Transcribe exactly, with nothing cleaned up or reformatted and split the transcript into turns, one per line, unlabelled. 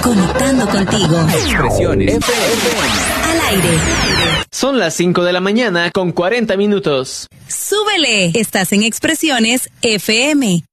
Conectando contigo.
Expresiones F M.
Al aire.
Son las cinco de la mañana con cuarenta minutos.
Súbele. Estás en Expresiones F M.